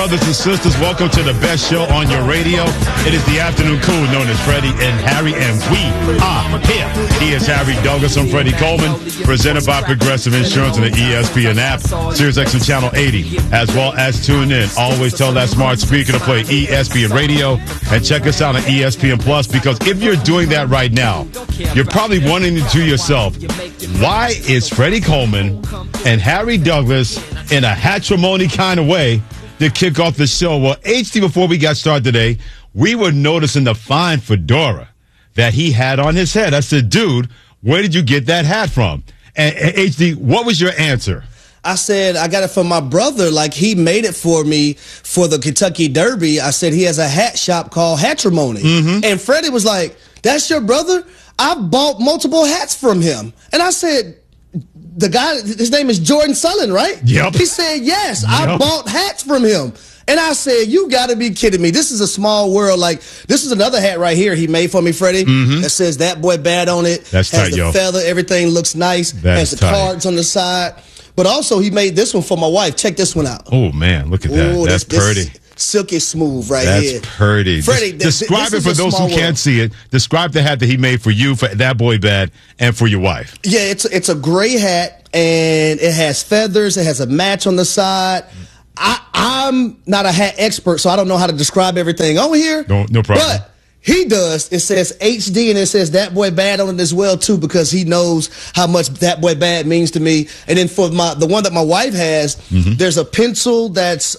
Brothers and sisters, welcome to the best show on your radio. It is the afternoon cool known as Freddie and Harry, and we are here. He is Harry Douglas. I'm Freddie Coleman, presented by Progressive Insurance and the ESPN app, SiriusXM Channel 80, as well as tune in. Always tell that smart speaker to play ESPN Radio and check us out on ESPN Plus, because if you're doing that right now, you're probably wondering to yourself, why is Freddie Coleman and Harry Douglas in a hatrimony kind of way to kick off the show? Well, HD, before we got started today, we were noticing the fine fedora that he had on his head. I said, dude, where did you get that hat from? And HD, what was your answer? I said, I got it from my brother. Like, he made it for me for the Kentucky Derby. I said, he has a hat shop called Hatrimony. Mm-hmm. And Freddie was like, that's your brother? I bought multiple hats from him. And I said, the guy, his name is Jordan Sullen, right? Yep. He said, yes, I bought hats from him. And I said, you got to be kidding me. This is a small world. Like, this is another hat right here he made for me, Freddie, that says That Boy Bad on it. That's has tight, the feather. Everything looks nice. That's has the tight. cards on the side. But also, he made this one for my wife. Check this one out. Oh, man, look at that. Ooh, That's pretty. Silky smooth right here. That's pretty. Freddie, describe it for those who can't see it. Describe the hat that he made for you, for That Boy Bad, and for your wife. Yeah, it's a gray hat, and it has feathers. It has a match on the side. I'm not a hat expert, so I don't know how to describe everything on here. No problem. But he does. It says HD, and it says That Boy Bad on it as well, too, because he knows how much That Boy Bad means to me. And then for the one that my wife has, there's a pencil that's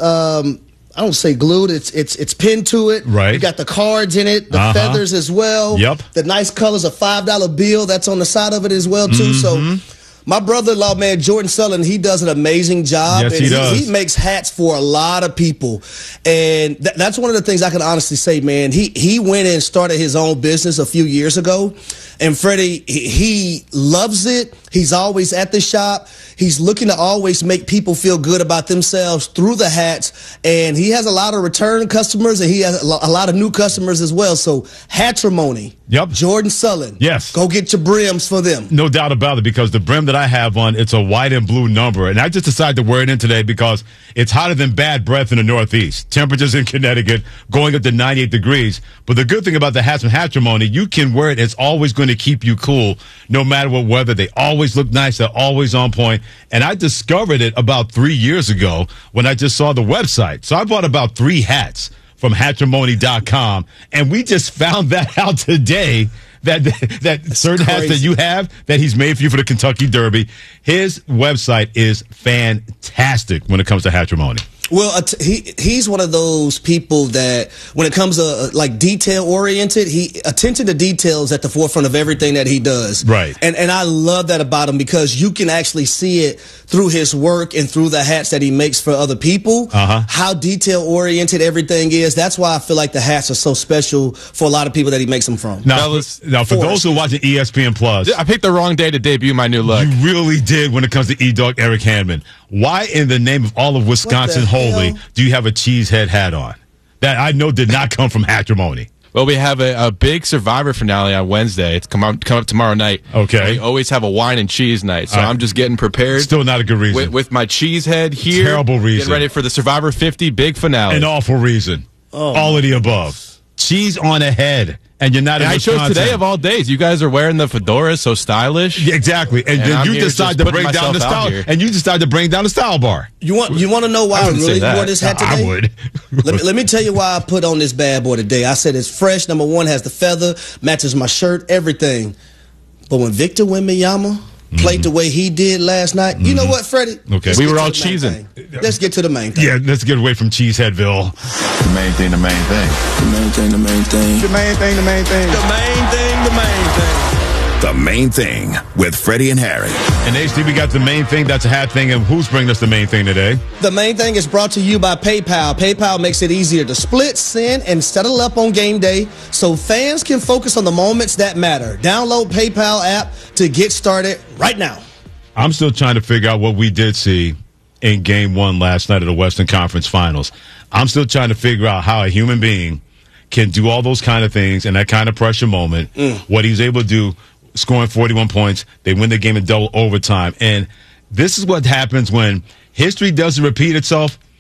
I don't say glued. It's pinned to it. Right. You got the cards in it, the feathers as well. Yep. The nice colors, a $5 bill that's on the side of it as well too. So my brother-in-law, man, Jordan Sullen, he does an amazing job. Yes, and he does. He makes hats for a lot of people. And that's one of the things I can honestly say, man. He went and started his own business a few years ago. And Freddie, he loves it. He's always at the shop. He's looking to always make people feel good about themselves through the hats. And he has a lot of return customers, and he has a lot of new customers as well. So Hatrimony. Yep. Jordan Sullen. Yes. Go get your brims for them. No doubt about it, because the brim that I have on, it's a white and blue number. And I just decided to wear it in today because it's hotter than bad breath in the Northeast. Temperatures in Connecticut going up to 98 degrees. But the good thing about the hats from Hatrimony, you can wear it. It's always going to keep you cool no matter what weather. They always look nice. They're always on point. And I discovered it about 3 years ago when I just saw the website. So I bought about 3 hats from Hatrimony.com. And we just found that out today. That certain hats that you have that he's made for you for the Kentucky Derby, his website is fantastic when it comes to Hatrimony. Well, he's one of those people that when it comes to like detail oriented, attention to details at the forefront of everything that he does. Right. And I love that about him, because you can actually see it through his work and through the hats that he makes for other people. How detail oriented everything is. That's why I feel like the hats are so special for a lot of people that he makes them from. Now for those who are watching ESPN Plus, I picked the wrong day to debut my new look. You really did when it comes to E-Dog Eric Handman. Why in the name of all of Wisconsin holy do you have a cheesehead hat on? That I know did not come from Hatrimony. Well, we have a big Survivor finale on Wednesday. It's come up tomorrow night. Okay. We always have a wine and cheese night, so I'm just getting prepared. Still not a good reason. With my cheese head here. Terrible reason. Getting ready for the Survivor 50 big finale. An awful reason. All of the above. Cheese on a head. And you're not in Wisconsin. I chose today of all days. You guys are wearing the fedoras, so stylish. Yeah, exactly. And then you decide to bring down the style. And you decide to bring down the style bar. You want to know why I really wore this hat today? I would. let me tell you why I put on this bad boy today. I said it's fresh. Number one, has the feather, matches my shirt, everything. But when Victor Wembanyama played the way he did last night, you know what, Freddie? Okay. We were all cheesing. Let's get to the main thing. Yeah, let's get away from Cheeseheadville. The main thing, the main thing. The main thing, the main thing. The main thing, the main thing. The main thing, the main thing. The Main Thing with Freddie and Harry. And HD, we got the main thing. That's a hat thing. And who's bringing us the main thing today? The main thing is brought to you by PayPal. PayPal makes it easier to split, send, and settle up on game day so fans can focus on the moments that matter. Download PayPal app to get started right now. I'm still trying to figure out what we did see in Game 1 last night of the Western Conference Finals. I'm still trying to figure out how a human being can do all those kind of things in that kind of pressure moment, what he's able to do, scoring 41 points. They win the game in double overtime. And this is what happens when history doesn't repeat itself,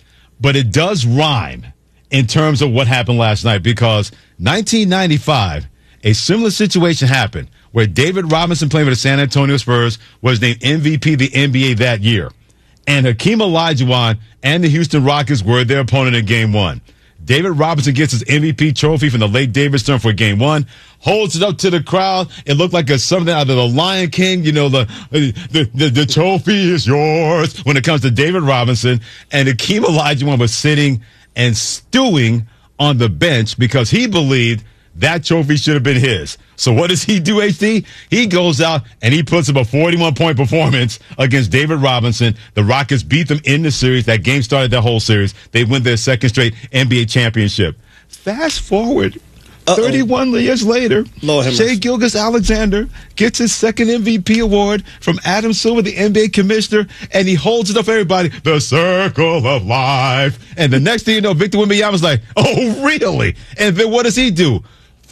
but it does rhyme in terms of what happened last night, because 1995, a similar situation happened where David Robinson, playing for the San Antonio Spurs, was named MVP of the NBA that year. And Hakeem Olajuwon and the Houston Rockets were their opponent in Game 1. David Robinson gets his MVP trophy from the late David Stern for Game 1, holds it up to the crowd. It looked like something out of the Lion King. You know, the trophy is yours when it comes to David Robinson. And Hakeem Olajuwon was sitting and stewing on the bench because he believed that trophy should have been his. So what does he do, HD? He goes out and he puts up a 41-point performance against David Robinson. The Rockets beat them in the series. That game started that whole series. They win their second straight NBA championship. Fast forward 31 years later, Shai Gilgeous-Alexander gets his second MVP award from Adam Silver, the NBA commissioner, and he holds it up for everybody. The circle of life. And the next thing you know, Victor Wembanyama's like, oh, really? And then what does he do?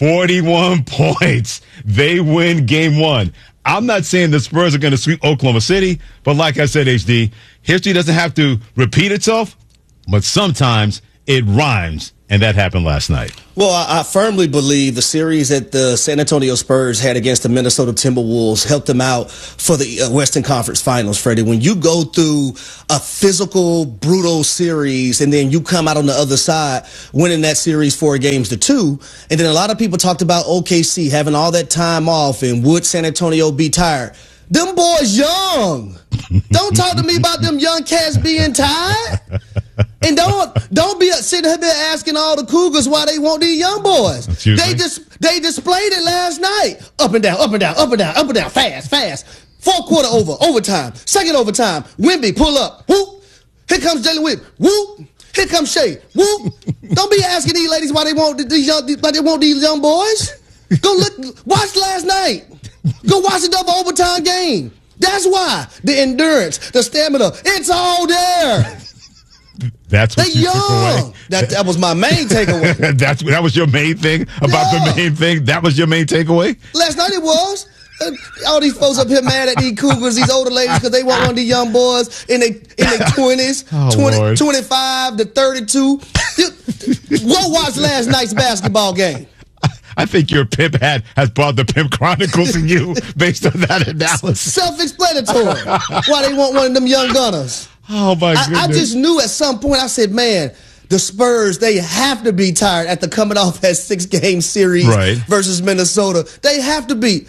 41 points. They win Game 1. I'm not saying the Spurs are going to sweep Oklahoma City, but like I said, HD, history doesn't have to repeat itself, but sometimes it rhymes, and that happened last night. Well, I firmly believe the series that the San Antonio Spurs had against the Minnesota Timberwolves helped them out for the Western Conference Finals, Freddie. When you go through a physical, brutal series, and then you come out on the other side winning that series 4-2, and then a lot of people talked about OKC having all that time off, and would San Antonio be tired? Them boys young. Don't talk to me about them young cats being tired. And don't be sitting here asking all the Cougars why they want these young boys. They displayed it last night. Up and down, up and down, up and down, up and down, fast. Fourth quarter overtime. Second overtime. Wemby, pull up. Whoop. Here comes Jalen Wimby. Whoop. Here comes Shea. Whoop. Don't be asking these ladies why they want these young boys. Go look. Watch last night. Go watch the double overtime game. That's why. The endurance, the stamina, it's all there. That's what you took away. That was my main takeaway. That was your main thing about the main thing? That was your main takeaway? Last night it was. All these folks up here mad at these Cougars, these older ladies, because they want one of these young boys in their 20s, 25 to 32. Go watch last night's basketball game. I think your pimp hat has brought the Pimp Chronicles in you based on that analysis. Self-explanatory. Why they want one of them young gunners. Oh, my goodness. I just knew at some point, I said, man, the Spurs, they have to be tired after coming off that 6-game series versus Minnesota. They have to be.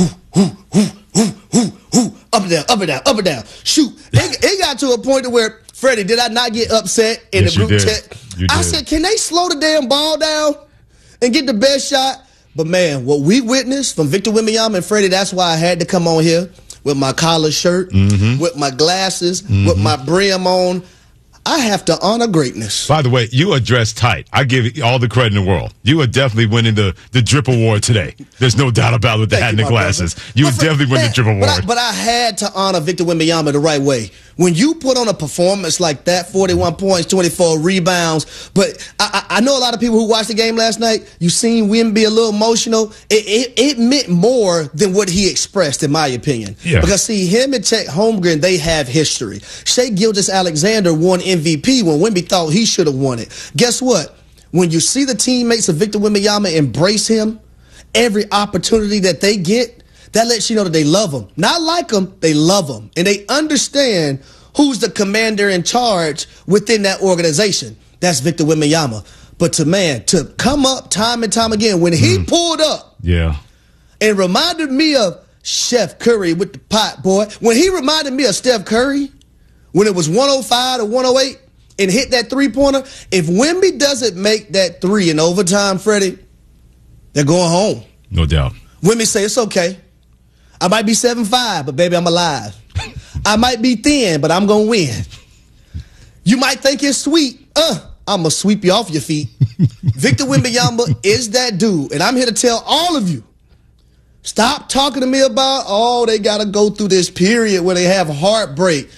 Up and down, up and down, up and down. Shoot. It got to a point to where, Freddie, did I not get upset in the group chat? I said, can they slow the damn ball down and get the best shot? But, man, what we witnessed from Victor Wembanyama and Freddie, that's why I had to come on here with my collar shirt, with my glasses, with my brim on. I have to honor greatness. By the way, you are dressed tight. I give you all the credit in the world. You are definitely winning the Drip Award today. There's no doubt about it with the hat and the glasses. You would definitely win the Drip Award. But I had to honor Victor Wembanyama the right way. When you put on a performance like that, 41 points, 24 rebounds, but I know a lot of people who watched the game last night, you seen Wemby a little emotional. It meant more than what he expressed, in my opinion. Yeah. Because, see, him and Chet Holmgren, they have history. Shai Gilgeous-Alexander won MVP when Wemby thought he should have won it. Guess what? When you see the teammates of Victor Wembanyama embrace him, every opportunity that they get, that lets you know that they love him. Not like him, they love him. And they understand who's the commander in charge within that organization. That's Victor Wembanyama. But to come up time and time again, when he pulled up and reminded me of Chef Curry with the pot, boy. When he reminded me of Steph Curry, when it was 105 to 108 and hit that three-pointer, if Wemby doesn't make that three in overtime, Freddie, they're going home. No doubt. Wemby say, it's okay. I might be 7'5", but baby, I'm alive. I might be thin, but I'm going to win. You might think it's sweet. I'm going to sweep you off your feet. Victor Wembanyama is that dude. And I'm here to tell all of you, stop talking to me about, they got to go through this period where they have heartbreak.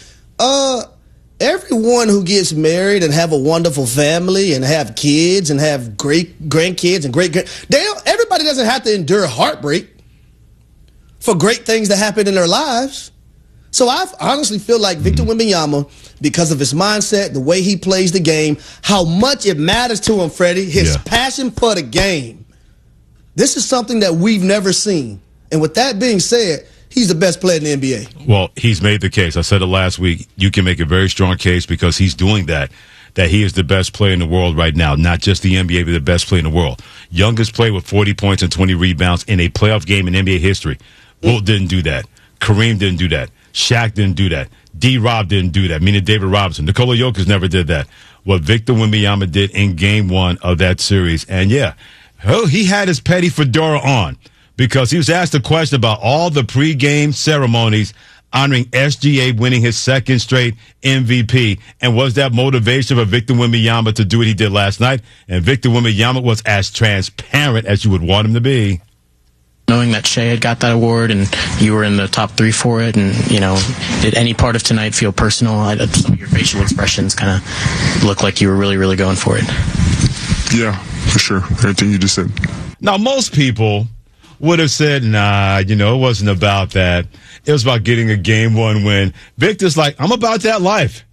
Everyone who gets married and have a wonderful family and have kids and have great grandkids and everybody doesn't have to endure heartbreak for great things that happen in their lives. So I honestly feel like Victor Wembanyama, because of his mindset, the way he plays the game, how much it matters to him, Freddie, his passion for the game. This is something that we've never seen. And with that being said, he's the best player in the NBA. Well, he's made the case. I said it last week. You can make a very strong case because he's doing that he is the best player in the world right now. Not just the NBA, but the best player in the world. Youngest player with 40 points and 20 rebounds in a playoff game in NBA history. Wilt didn't do that. Kareem didn't do that. Shaq didn't do that. D-Rob didn't do that, meaning David Robinson. Nikola Jokic never did that. What Victor Wembanyama did in Game 1 of that series. And, he had his petty fedora on because he was asked a question about all the pregame ceremonies honoring SGA winning his second straight MVP. And was that motivation for Victor Wembanyama to do what he did last night? And Victor Wembanyama was as transparent as you would want him to be. Knowing that Shea had got that award and you were in the top 3 for it, and, did any part of tonight feel personal? Some of your facial expressions kind of look like you were really, really going for it. Yeah, for sure. Everything you just said. Now, most people would have said, nah, it wasn't about that. It was about getting a Game 1 win. Victor's like, I'm about that life.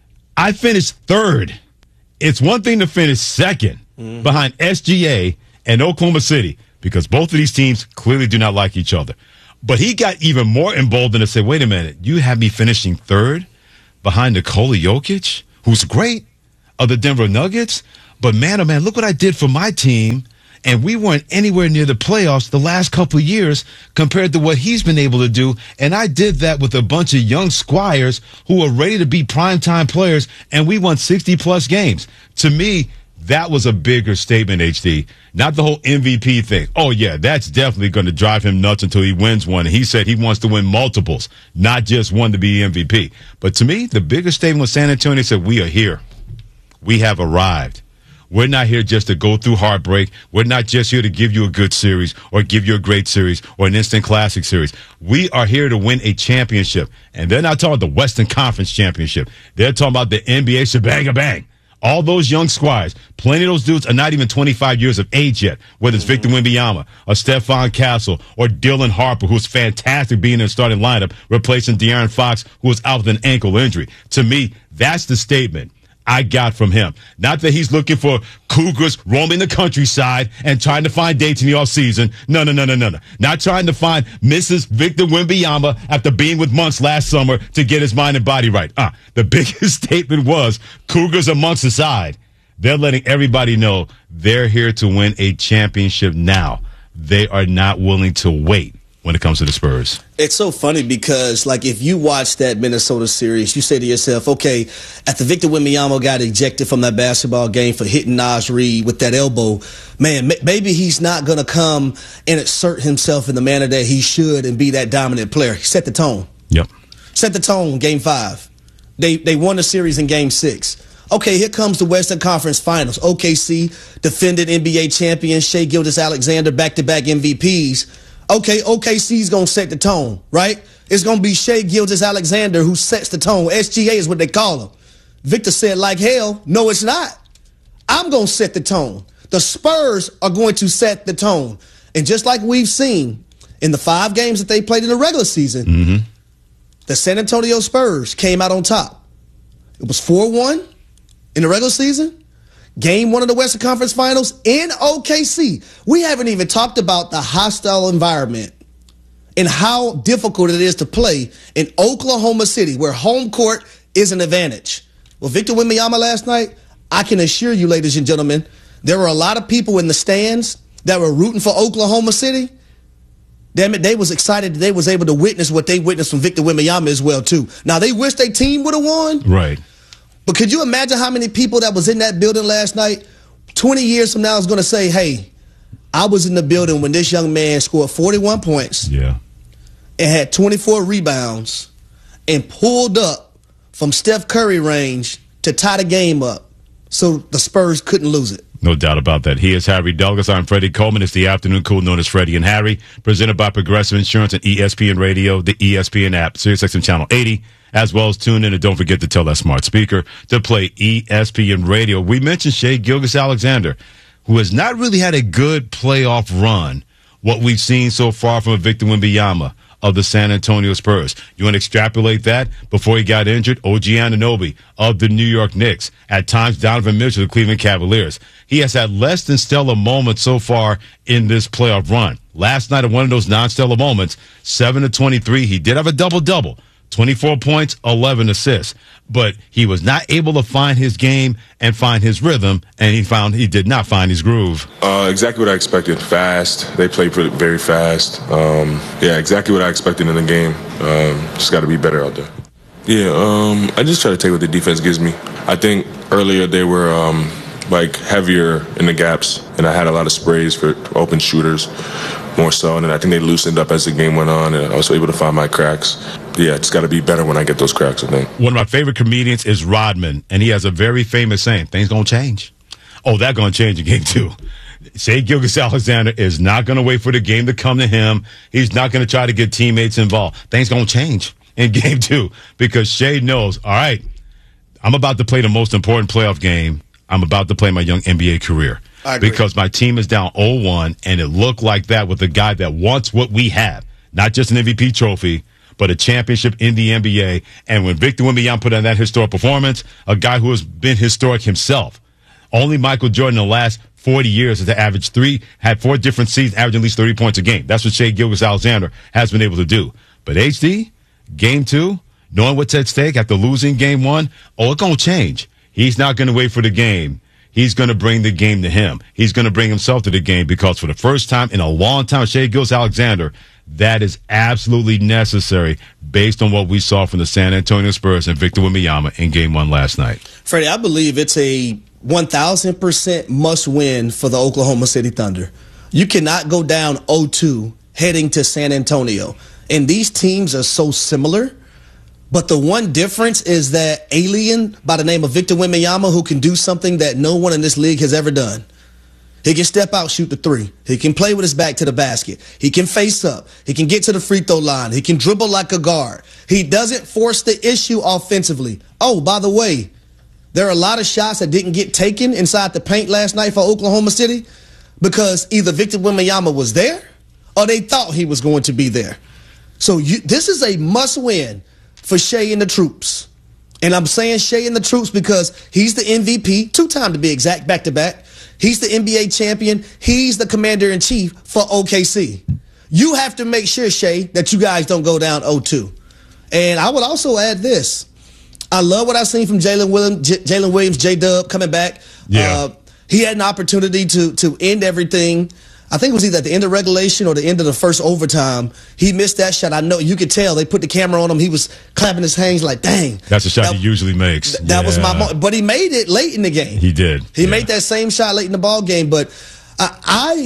I finished third. It's one thing to finish second behind SGA and Oklahoma City because both of these teams clearly do not like each other. But he got even more emboldened to say, wait a minute, you have me finishing third behind Nikola Jokic, who's great, of the Denver Nuggets. But man, oh man, look what I did for my team. And we weren't anywhere near the playoffs the last couple of years compared to what he's been able to do. And I did that with a bunch of young squires who were ready to be primetime players, and we won 60-plus games. To me, that was a bigger statement, HD. Not the whole MVP thing. Oh, yeah, that's definitely going to drive him nuts until he wins one. And he said he wants to win multiples, not just one to be MVP. But to me, the bigger statement was San Antonio said, we are here. We have arrived. We're not here just to go through heartbreak. We're not just here to give you a good series or give you a great series or an instant classic series. We are here to win a championship. And they're not talking about the Western Conference Championship. They're talking about the NBA shebang-a-bang. All those young squires, plenty of those dudes are not even 25 years of age yet, whether it's Victor Wembanyama or Stephon Castle or Dylan Harper, who's fantastic being in the starting lineup, replacing De'Aaron Fox, who was out with an ankle injury. To me, that's the statement I got from him. Not that he's looking for cougars roaming the countryside and trying to find dates in the offseason. No. Not trying to find Mrs. Victor Wembanyama after being with months last summer to get his mind and body right. The biggest statement was cougars amongst the side. They're letting everybody know they're here to win a championship now. They are not willing to wait when it comes to the Spurs. It's so funny because, if you watch that Minnesota series, you say to yourself, okay, after Victor Wembanyama got ejected from that basketball game for hitting Naz Reid with that elbow, man, maybe he's not going to come and assert himself in the manner that he should and be that dominant player. He set the tone. Yep. Set the tone Game 5. They won the series in Game 6. Okay, here comes the Western Conference Finals. OKC, defended NBA champion, Shai Gilgeous-Alexander, back-to-back MVPs. Okay, OKC's going to set the tone, right? It's going to be Shai Gilgeous-Alexander who sets the tone. SGA is what they call him. Victor said, like hell, no, it's not. I'm going to set the tone. The Spurs are going to set the tone. And just like we've seen in the 5 games that they played in the regular season, the San Antonio Spurs came out on top. It was 4-1 in the regular season. Game 1 of the Western Conference Finals in OKC. We haven't even talked about the hostile environment and how difficult it is to play in Oklahoma City, where home court is an advantage. Well, Victor Wembanyama last night, I can assure you, ladies and gentlemen, there were a lot of people in the stands that were rooting for Oklahoma City. Damn it, they was excited that they was able to witness what they witnessed from Victor Wembanyama as well, too. Now, they wish their team would have won. Right. But could you imagine how many people that was in that building last night, 20 years from now, is going to say, hey, I was in the building when this young man scored 41 points and had 24 rebounds and pulled up from Steph Curry range to tie the game up so the Spurs couldn't lose it. No doubt about that. He is Harry Douglas. I'm Freddie Coleman. It's the Afternoon Cool, known as Freddie and Harry, presented by Progressive Insurance and ESPN Radio, the ESPN app, SiriusXM Channel 80, as well as tune in and don't forget to tell that smart speaker to play ESPN Radio. We mentioned Shai Gilgeous-Alexander, who has not really had a good playoff run, what we've seen so far from Victor Wembanyama. of the San Antonio Spurs. You want to extrapolate that? Before he got injured, OG Anunoby of the New York Knicks. At times, Donovan Mitchell of the Cleveland Cavaliers. He has had less than stellar moments so far in this playoff run. Last night, at one of those non-stellar moments, 7-23. He did have a double-double. 24 points, 11 assists. But he was not able to find his game and find his rhythm, and he did not find his groove. Exactly what I expected. Fast. They play very fast. Exactly what I expected in the game. Just got to be better out there. Yeah, I just try to take what the defense gives me. I think earlier they were heavier in the gaps, and I had a lot of sprays for open shooters more so, and I think they loosened up as the game went on, and I was able to find my cracks. Yeah, it's got to be better when I get those cracks, I think. One of my favorite comedians is Rodman, and he has a very famous saying, things going to change. Oh, that's going to change in game 2. Shai Gilgeous-Alexander is not going to wait for the game to come to him. He's not going to try to get teammates involved. Things going to change in game 2 because Shai knows, all right, I'm about to play the most important playoff game. I'm about to play my young NBA career because my team is down 0-1, and it looked like that with a guy that wants what we have, not just an MVP trophy, but a championship in the NBA. And when Victor Wembanyama put on that historic performance, a guy who has been historic himself, only Michael Jordan in the last 40 years has averaged had 4 different seasons, averaging at least 30 points a game. That's what Shai Gilgeous-Alexander has been able to do. But HD, game 2, knowing what's at stake after losing game 1, it's going to change. He's not going to wait for the game. He's going to bring the game to him. He's going to bring himself to the game because for the first time in a long time, Shai Gilgeous-Alexander, that is absolutely necessary based on what we saw from the San Antonio Spurs and Victor Wembanyama in game 1 last night. Freddie, I believe it's a 1,000% must win for the Oklahoma City Thunder. You cannot go down 0-2 heading to San Antonio. And these teams are so similar. But the one difference is that alien by the name of Victor Wembanyama, who can do something that no one in this league has ever done. He can step out, shoot the 3. He can play with his back to the basket. He can face up. He can get to the free throw line. He can dribble like a guard. He doesn't force the issue offensively. Oh, by the way, there are a lot of shots that didn't get taken inside the paint last night for Oklahoma City because either Victor Wembanyama was there or they thought he was going to be there. So this is a must-win for Shai and the troops. And I'm saying Shai and the troops because he's the MVP, 2-time to be exact, back-to-back. He's the NBA champion. He's the commander-in-chief for OKC. You have to make sure, Shai, that you guys don't go down 0-2. And I would also add this. I love what I've seen from Jalen Williams, J-Dub coming back. Yeah. He had an opportunity to end everything. I think it was either at the end of regulation or the end of the first overtime. He missed that shot. I know you could tell. They put the camera on him. He was clapping his hands like, dang. That's a shot he usually makes. That was my moment. But he made it late in the game. He did. He made that same shot late in the ball game. But I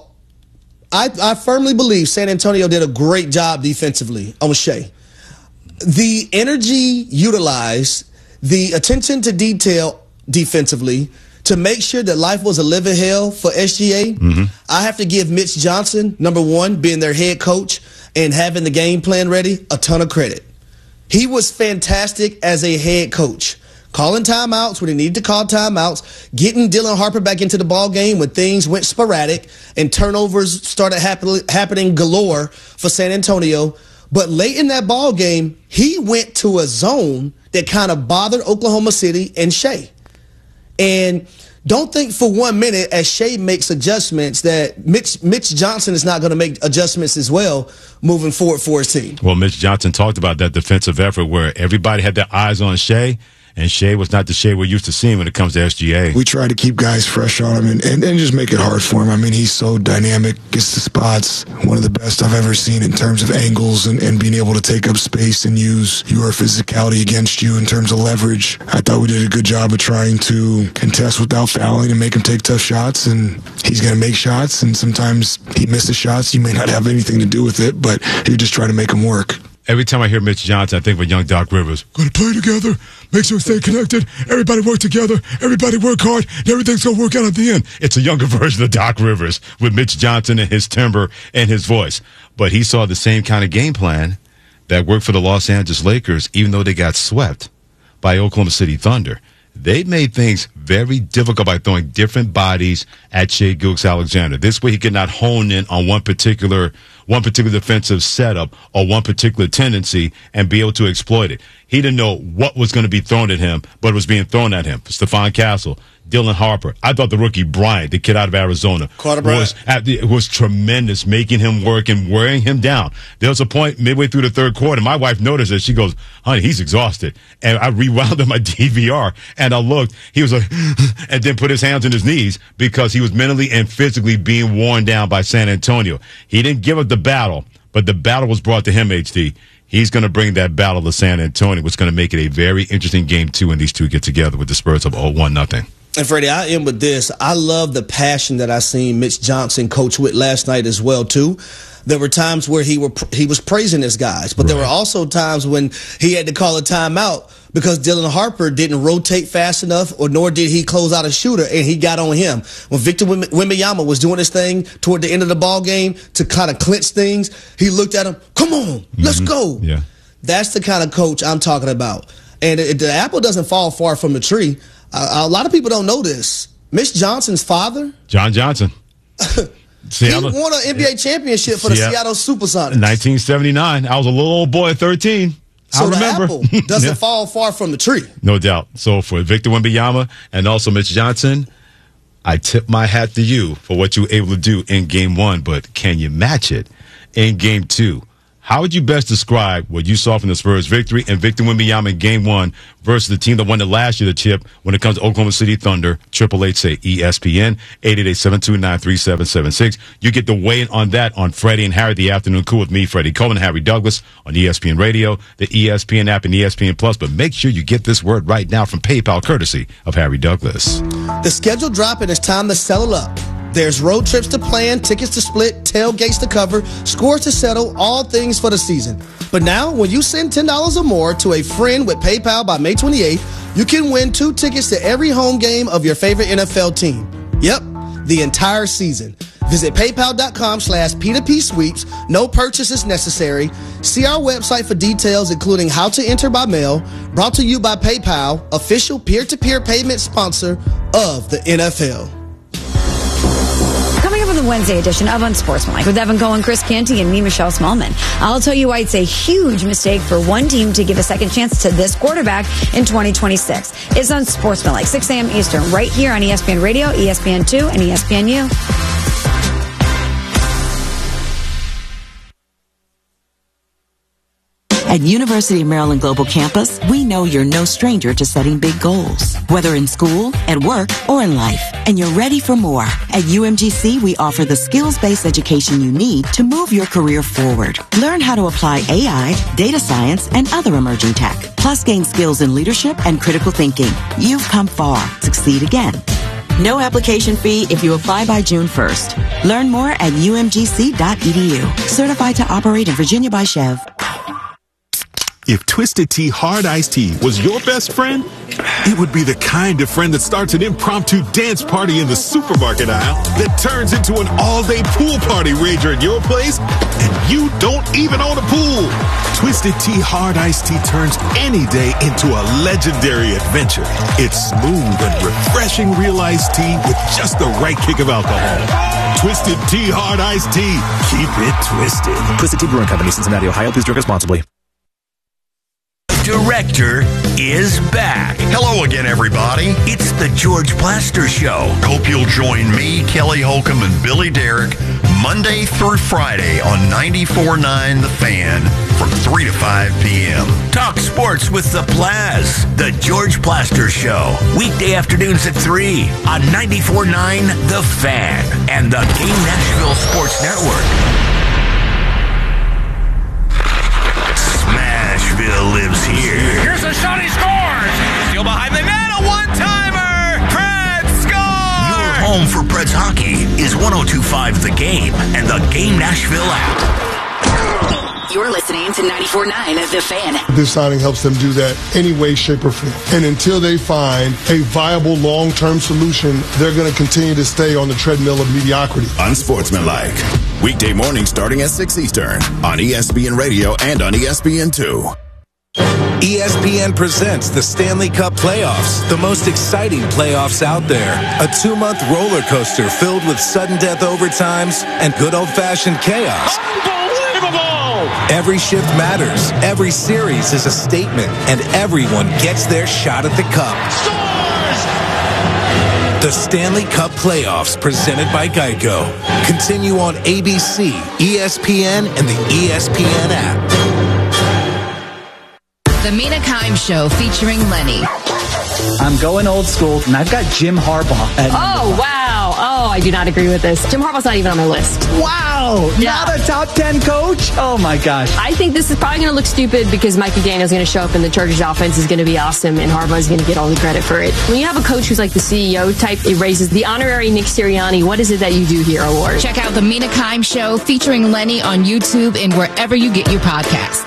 firmly believe San Antonio did a great job defensively on Shai. The energy utilized, the attention to detail defensively, to make sure that life was a living hell for SGA, I have to give Mitch Johnson, number one, being their head coach and having the game plan ready, a ton of credit. He was fantastic as a head coach, calling timeouts when he needed to call timeouts, getting Dylan Harper back into the ball game when things went sporadic and turnovers started happening galore for San Antonio. But late in that ball game, he went to a zone that kind of bothered Oklahoma City and Shai. And don't think for 1 minute as Shai makes adjustments that Mitch Johnson is not going to make adjustments as well moving forward for his team. Well, Mitch Johnson talked about that defensive effort where everybody had their eyes on Shai, and Shai was not the Shai we're used to seeing when it comes to SGA. We try to keep guys fresh on him and just make it hard for him. I mean, he's so dynamic, gets the spots, one of the best I've ever seen in terms of angles and being able to take up space and use your physicality against you in terms of leverage. I thought we did a good job of trying to contest without fouling and make him take tough shots, and he's going to make shots, and sometimes he misses shots. You may not have anything to do with it, but you just try to make them work. Every time I hear Mitch Johnson, I think of young Doc Rivers. Going to play together, make sure we stay connected, everybody work together, everybody work hard, and everything's going to work out at the end. It's a younger version of Doc Rivers with Mitch Johnson and his timbre and his voice. But he saw the same kind of game plan that worked for the Los Angeles Lakers, even though they got swept by Oklahoma City Thunder. They made things very difficult by throwing different bodies at Shai Gilgeous-Alexander. This way he could not hone in on one particular one particular defensive setup or one particular tendency and be able to exploit it. He didn't know what was going to be thrown at him, but it was being thrown at him. Stephon Castle, Dylan Harper. I thought the rookie Bryant, the kid out of Arizona, was tremendous, making him work and wearing him down. There was a point midway through the third quarter, my wife noticed it. She goes, honey, he's exhausted. And I rewound on my DVR, and I looked. He was like, and then put his hands on his knees because he was mentally and physically being worn down by San Antonio. He didn't give up the battle, but the battle was brought to him, HD. He's going to bring that battle to San Antonio, which is going to make it a very interesting game, too, when these two get together with the Spurs of 1-0. And, Freddie, I end with this. I love the passion that I seen Mitch Johnson coach with last night as well, too. There were times where he was praising his guys, but there were also times when he had to call a timeout because Dylan Harper didn't rotate fast enough, or nor did he close out a shooter, and he got on him. When Victor Wembanyama was doing his thing toward the end of the ball game to kind of clinch things, he looked at him, come on, let's go. Yeah. That's the kind of coach I'm talking about. And the apple doesn't fall far from the tree. A lot of people don't know this. Mitch Johnson's father, John Johnson. he won an NBA championship for the Seattle Supersonics. 1979. I was a little old boy at 13. So I remember. the apple doesn't fall far from the tree. No doubt. So for Victor Wembanyama and also Mitch Johnson, I tip my hat to you for what you were able to do in Game 1, but can you match it in Game 2? How would you best describe what you saw from the Spurs victory and Victor Wembanyama in Game 1 versus the team that won the last year, the chip, when it comes to Oklahoma City Thunder? 888-SAY ESPN, 888-729-3776. You get the weigh-in on that on Freddie and Harry, the afternoon cool with me, Freddie Coleman, Harry Douglas on ESPN Radio, the ESPN app, and ESPN Plus. But make sure you get this word right now from PayPal, courtesy of Harry Douglas. The schedule drop, and it's time to settle up. There's road trips to plan, tickets to split, tailgates to cover, scores to settle, all things for the season. But now, when you send $10 or more to a friend with PayPal by May 28th, you can win 2 tickets to every home game of your favorite NFL team. Yep, the entire season. Visit paypal.com/P2P sweeps. No purchase is necessary. See our website for details, including how to enter by mail. Brought to you by PayPal, official peer-to-peer payment sponsor of the NFL. Coming up in the Wednesday edition of Unsportsmanlike with Evan Cohen, Chris Canty, and me, Michelle Smallman. I'll tell you why it's a huge mistake for one team to give a second chance to this quarterback in 2026. It's Unsportsmanlike, 6 a.m. Eastern, right here on ESPN Radio, ESPN2, and ESPNU. At University of Maryland Global Campus, we know you're no stranger to setting big goals, whether in school, at work, or in life, and you're ready for more. At UMGC, we offer the skills-based education you need to move your career forward. Learn how to apply AI, data science, and other emerging tech, plus gain skills in leadership and critical thinking. You've come far. Succeed again. No application fee if you apply by June 1st. Learn more at umgc.edu. Certified to operate in Virginia by Chev. If Twisted Tea Hard Iced Tea was your best friend, it would be the kind of friend that starts an impromptu dance party in the supermarket aisle that turns into an all-day pool party rager at your place, and you don't even own a pool. Twisted Tea Hard Iced Tea turns any day into a legendary adventure. It's smooth and refreshing real iced tea with just the right kick of alcohol. Twisted Tea Hard Iced Tea. Keep it twisted. Twisted Tea Brewing Company, Cincinnati, Ohio. Please drink responsibly. Director is back. Hello again, everybody. It's the George Plaster Show. Hope you'll join me, Kelly Holcomb, and Billy Derrick Monday through Friday on 94.9 The Fan from 3 to 5 p.m. Talk sports with the Plaz. The George Plaster Show. Weekday afternoons at 3 on 94.9 The Fan and the Game Nashville Sports Network. Nashville lives here. Here's a shot, he scores! Still behind the net, a one-timer! Preds score! Your home for Preds hockey is 102.5 The Game and the Game Nashville app. You're listening to 94.9 The Fan. This signing helps them do that any way, shape, or form. And until they find a viable long-term solution, they're going to continue to stay on the treadmill of mediocrity. Unsportsmanlike. Weekday morning starting at 6 Eastern on ESPN Radio and on ESPN2. ESPN presents the Stanley Cup Playoffs, the most exciting playoffs out there. A 2-month roller coaster filled with sudden death overtimes and good old-fashioned chaos. Unbelievable! Every shift matters, every series is a statement, and everyone gets their shot at the cup. The Stanley Cup Playoffs, presented by Geico. Continue on ABC, ESPN, and the ESPN app. The Mina Kimes Show featuring Lenny. I'm going old school, and I've got Jim Harbaugh. Oh, wow. Oh, I do not agree with this. Jim Harbaugh's not even on my list. Wow. Yeah. Not a top 10 coach? Oh, my gosh. I think this is probably going to look stupid because Mike McDaniel's going to show up and the Chargers offense is going to be awesome and Harbaugh's going to get all the credit for it. When you have a coach who's like the CEO type, it raises the honorary Nick Sirianni, what is it that you do here award. Check out the Mina Kimes Show featuring Lenny on YouTube and wherever you get your podcasts.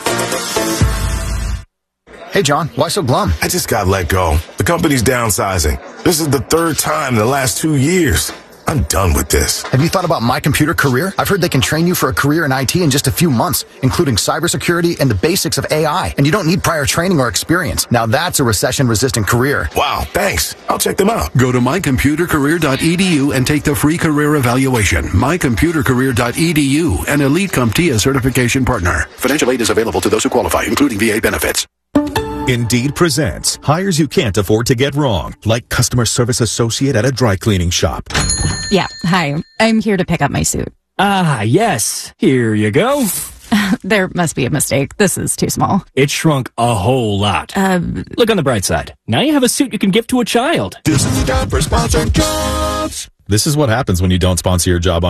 Hey, John, why so glum? I just got let go. The company's downsizing. This is the third time in the last 2 years. I'm done with this. Have you thought about My Computer Career? I've heard they can train you for a career in IT in just a few months, including cybersecurity and the basics of AI. And you don't need prior training or experience. Now that's a recession-resistant career. Wow, thanks. I'll check them out. Go to mycomputercareer.edu and take the free career evaluation. Mycomputercareer.edu, an Elite CompTIA certification partner. Financial aid is available to those who qualify, including VA benefits. Indeed presents hires you can't afford to get wrong, like customer service associate at a dry cleaning shop. Yeah, hi. I'm here to pick up my suit. Ah, yes. Here you go. There must be a mistake. This is too small. It shrunk a whole lot. Look on the bright side. Now you have a suit you can give to a child. This is the time for sponsored jobs. This is what happens when you don't sponsor your job on